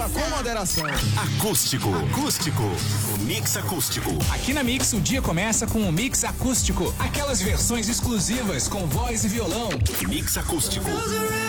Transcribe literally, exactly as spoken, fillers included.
Beba com moderação. Acústico. Acústico. O Mix Acústico. Aqui na Mix o dia começa com o Mix Acústico. Aquelas versões exclusivas com voz e violão. Mix Acústico.